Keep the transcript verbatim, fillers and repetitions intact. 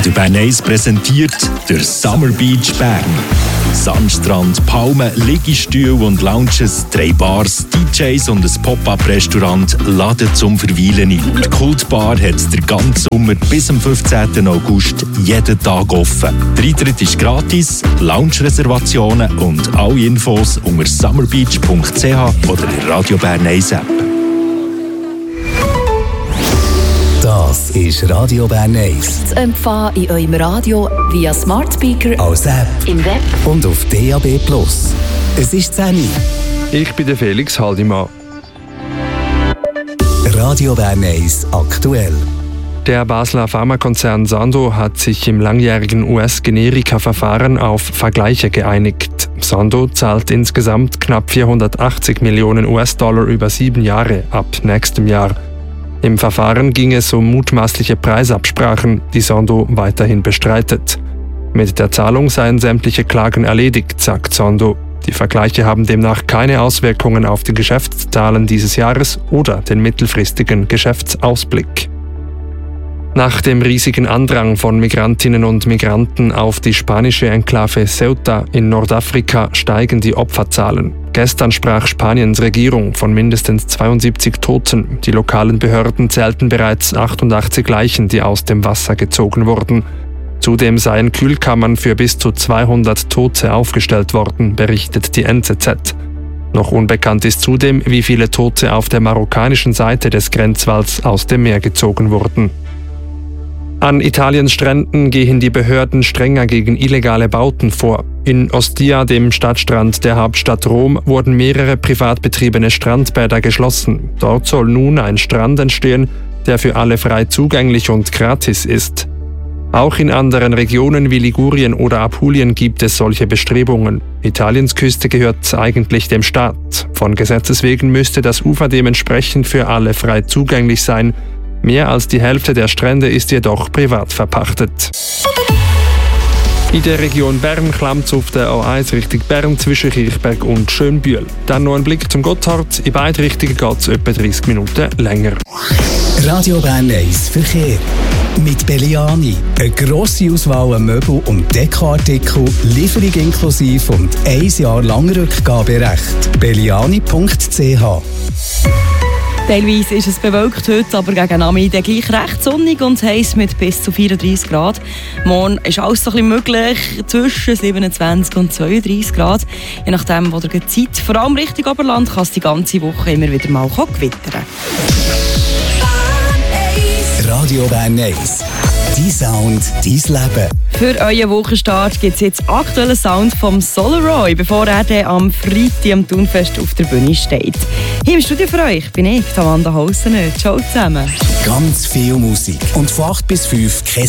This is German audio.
Radio Bern eins präsentiert der Summer Beach Bern. Sandstrand, Palmen, Liegestühle und Lounges, drei Bars, D Js und ein Pop-Up-Restaurant laden zum Verweilen ein. Die Kultbar hat den ganzen Sommer bis am fünfzehnten August jeden Tag offen. Der Eintritt ist gratis, Lounge-Reservationen und alle Infos unter summerbeach punkt c h oder der Radio Bern eins App. Das ist Radio Bern eins. Zu empfangen in eurem Radio via Smart Speaker, als App, im Web und auf D A B plus. Es ist zehn Uhr. Ich bin der Felix Haldimann. Radio Bern eins aktuell. Der Basler Pharmakonzern Sandoz hat sich im langjährigen U S-Generika-Verfahren auf Vergleiche geeinigt. Sandoz zahlt insgesamt knapp vierhundertachtzig Millionen U S-Dollar über sieben Jahre ab nächstem Jahr. Im Verfahren ging es um mutmaßliche Preisabsprachen, die Sandoz weiterhin bestreitet. Mit der Zahlung seien sämtliche Klagen erledigt, sagt Sandoz. Die Vergleiche haben demnach keine Auswirkungen auf die Geschäftszahlen dieses Jahres oder den mittelfristigen Geschäftsausblick. Nach dem riesigen Andrang von Migrantinnen und Migranten auf die spanische Enklave Ceuta in Nordafrika steigen die Opferzahlen. Gestern sprach Spaniens Regierung von mindestens zweiundsiebzig Toten. Die lokalen Behörden zählten bereits achtundachtzig Leichen, die aus dem Wasser gezogen wurden. Zudem seien Kühlkammern für bis zu zweihundert Tote aufgestellt worden, berichtet die N Z Z. Noch unbekannt ist zudem, wie viele Tote auf der marokkanischen Seite des Grenzwalls aus dem Meer gezogen wurden. An Italiens Stränden gehen die Behörden strenger gegen illegale Bauten vor. In Ostia, dem Stadtstrand der Hauptstadt Rom, wurden mehrere privat betriebene Strandbäder geschlossen. Dort soll nun ein Strand entstehen, der für alle frei zugänglich und gratis ist. Auch in anderen Regionen wie Ligurien oder Apulien gibt es solche Bestrebungen. Italiens Küste gehört eigentlich dem Staat. Von Gesetzes wegen müsste das Ufer dementsprechend für alle frei zugänglich sein. Mehr als die Hälfte der Strände ist jedoch privat verpachtet. In der Region Bern klemmt es auf der A eins Richtung Bern zwischen Kirchberg und Schönbühl. Dann noch ein Blick zum Gotthard. In beide Richtungen geht es etwa dreißig Minuten länger. Radio Bern eins Verkehr. Mit Belliani. Eine grosse Auswahl an Möbel- und Dekoartikel, Lieferung inklusive und ein Jahr lang Rückgaberecht. belliani punkt c h. Teilweise ist es bewölkt heute, aber gegen Abend gleich recht sonnig und heiß mit bis zu vierunddreißig Grad. Morgen ist alles so ein bisschen möglich, zwischen siebenundzwanzig und zweiunddreißig Grad. Je nachdem, wo ihr Zeit, vor allem Richtung Oberland, kann es die ganze Woche immer wieder mal gewittern. Radio Bern eins. Dein Sound, dein Leben. Für euren Wochenstart gibt es jetzt aktuellen Sound vom Solaroy, bevor er dann am Freitag am Thunfest auf der Bühne steht. Hier im Studio für euch bin ich, Amanda Hausener. Ciao zusammen. Ganz viel Musik und von acht bis fünf kein